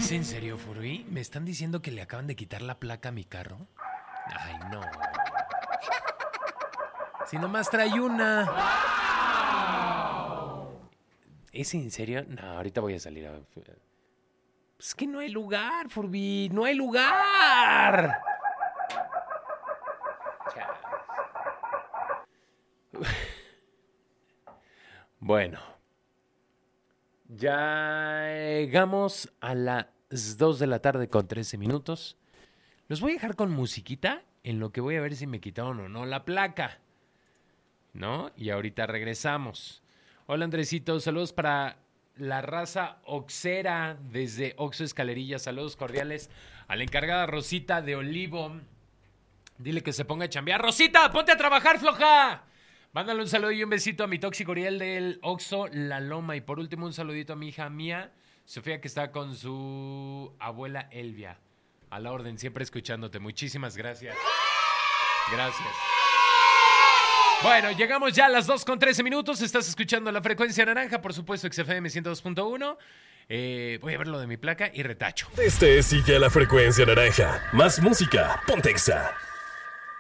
¿Es en serio, Furby? ¿Me están diciendo que le acaban de quitar la placa a mi carro? Ay, no. Si nomás trae una. ¿Es en serio? No, ahorita voy a salir a... Es que no hay lugar, Furby. ¡No hay lugar! Bueno. Ya llegamos a las 2 de la tarde con 13 minutos. Los voy a dejar con musiquita en lo que voy a ver si me quitaron o no la placa. ¿No? Y ahorita regresamos. Hola, Andresito. Saludos para la raza Oxera desde Oxo Escalerillas. Saludos cordiales a la encargada Rosita de Olivo. Dile que se ponga a chambear. ¡Rosita, ponte a trabajar, floja! Mándale un saludo y un besito a mi tóxico Uriel del Oxxo La Loma. Y por último, un saludito a mi hija Mía, Sofía, que está con su abuela Elvia. A la orden, siempre escuchándote. Muchísimas gracias. Gracias. Bueno, llegamos ya a las 2 con 13 minutos. Estás escuchando La Frecuencia Naranja, por supuesto, XFM 102.1. Voy a ver lo de mi placa y retacho. Sigue La Frecuencia Naranja. Más música, Pontexa.